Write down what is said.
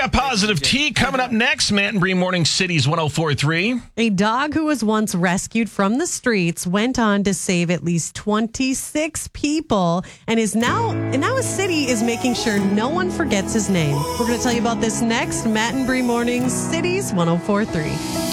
got Positive Tea coming up next. Matt and Bree Morning Cities 104.3. A dog who was once rescued from the streets went on to save at least 26 people and now a city is making sure no one forgets his name. We're going to tell you about this next. Matt and Bree Morning Cities 104.3.